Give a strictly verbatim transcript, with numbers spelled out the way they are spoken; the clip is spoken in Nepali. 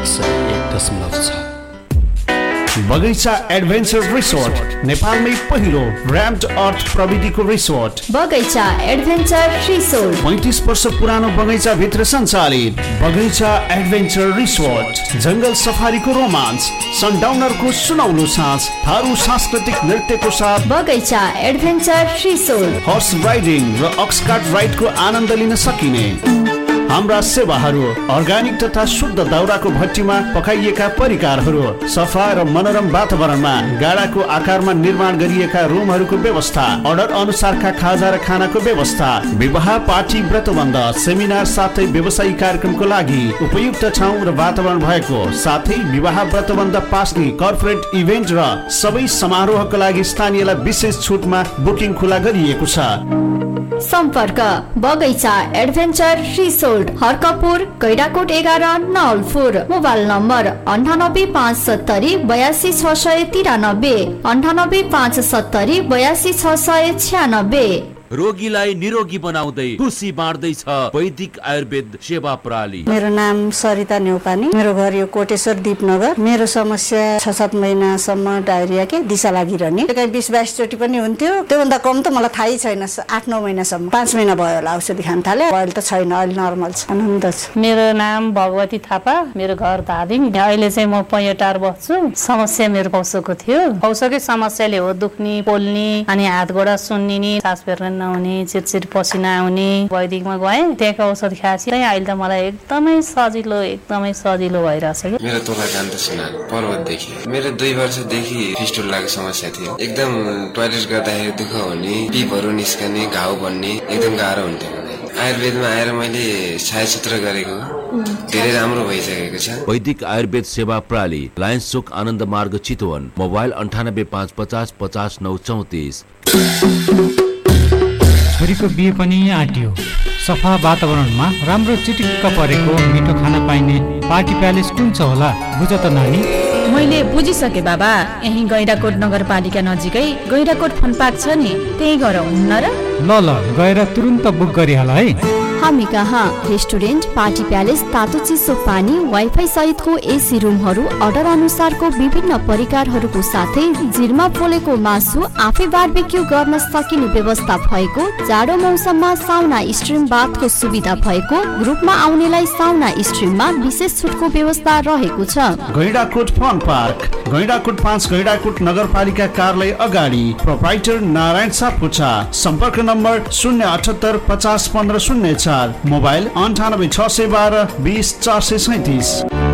एक सय एक दशमलव छ। बगैंचा एडभेन्चर रिसोर्ट नेपालमै पहिलो र्याम्ड अर्थ प्रविधिको रिसोर्ट बगैंचा एडभेन्चर रिसोर्ट पैंतीस वर्ष पुरानो बगैंचा भित्र सञ्चालित बगैंचा एडभेन्चर रिसोर्ट जंगल सफारीको रोमान्स, सनडाउनरको सुनौलो साँझ, थारू सांस्कृतिक नृत्यको साथ बगैंचा एडभेन्चर रिसोर्ट हर्स राइडिङ र अक्सकार्ट राइडको आनन्द लिन सकिने हाम्रा सेवाहरू अर्ग्यानिक तथा शुद्ध दाउराको भट्टीमा पकाइएका परिकारहरू, सफा र मनोरम वातावरणमा गाडाको आकारमा निर्माण गरिएका रुमहरूको व्यवस्था, अर्डर अनुसारका खाजा र खानाको व्यवस्था, विवाह पार्टी व्रतबन्ध सेमिनार साथै व्यवसायिक कार्यक्रमको लागि उपयुक्त ठाउँ र वातावरण भएको साथै विवाह व्रतबन्ध पास्ने कर्पोरेट इभेन्ट र सबै समारोहका लागि स्थानीयलाई विशेष छुटमा बुकिङ खुला गरिएको छ। सम्पर्क बगैंचा एडभेन्चर रिसोर्ट हर्कपुर गैडाकोट एघार नवलपुर। मोबाइल नम्बर अन्ठानब्बे पाँच सत्तरी बयासी छ सय तिरानब्बे अन्ठानब्बे पाँच सत्तरी बयासी छ सय छ्यानब्बे। रोगीलाई निरोगी बनाउँदै खुसी बाँड्दैछ वैदिक आयुर्वेद सेवा प्रणाली। मेरो नाम सरिता न्यौपानी, मेरो घर यो कोटेश्वर दीपनगर। मेरो समस्या छ सात महिनासम्म डायरिया के दिशा लागिरहने, कहीँ बिस बाइस चोटि पनि हुन्थ्यो। त्योभन्दा कम त मलाई थाहै छैन। आठ नौ महिनासम्म, पाँच महिना भयो होला औषधि खान थाले। अहिले त छैन, अहिले नर्मल छ, आनन्द छ। मेरो नाम भगवती थापा, मेरो घर धादिङ। अहिले चाहिँ म पैँटार बस्छु। समस्या मेरो पौसोको थियो। पौसोकै समस्याले हो दुख्ने, पोल्ने, अनि हात गोडा सुन्निने, सास फेर्न नहुने, चिरचिर पसिना आउने। वैदिकमा गएँ, त्यहाँको औषध खाएपछि अहिले त मलाई एकदमै सजिलो एकदमै सजिलो भइरहेछ। मेरो तोला कान्त सिन्हा पर्वतदेखि। मेरो दुई वर्षदेखि फिस्टुलाको समस्या थियो। एकदम टोयलेट गर्दाखेरि दुःख हुने, पिपहरू निस्कने, घाउ बन्ने, एकदम गाह्रो हुन्थ्यो। आयुर्वेदमा आएर मैले छायाचित्र गरेको धेरै राम्रो भइसकेको छ। वैदिक आयुर्वेद सेवा प्रणाली, लायन्स चोक आनन्द मार्ग चितवन। मोबाइल अन्ठानब्बे पाँच पचास पचास नौ चौतिस। छोरीको बिहे पनि आँटियो। सफा वातावरणमा राम्रो चिटिक्क परेको मिठो खाना पाइने पार्टी प्यालेस कुन छ होला बुझ त नानी। मैले बुझिसके बाबा, यही गैंडाकोट नगरपालिका नजिकै गैंडाकोट फन पार्क छ नि, त्यही गएर हुन्न र? ल ल गएर तुरुन्त बुक गरिहाल है। हामी कहाँ रेस्टुरेन्ट, पार्टी प्यालेस, तातो चिसो पानी, वाइफाई सहितको एसी रुमहरू, अर्डर अनुसारको विभिन्न परिकारहरूको साथै जिरमा पोलेको मासु आफै बारबेक्यू गर्न सकिने व्यवस्था भएको, जाडो मौसममा साउना स्ट्रिम बाथको सुविधा भएको, ग्रुपमा आउनेलाई साउना स्ट्रिममा विशेष छुटको व्यवस्था रहेको छ। गैंडाकोट फन पार्क, गैंडाकोट पाँच गैंडाकोट नगरपालिका कार्यालय अगाडि, प्रोप्राइटर नारायण सापकोटा। सम्पर्क नम्बर शून्य अठहत्तर पचास पन्ध्र शून्य चार। मोबाइल अन्ठानब्बे छ सय बाह्र बिस चार सय सैतिस।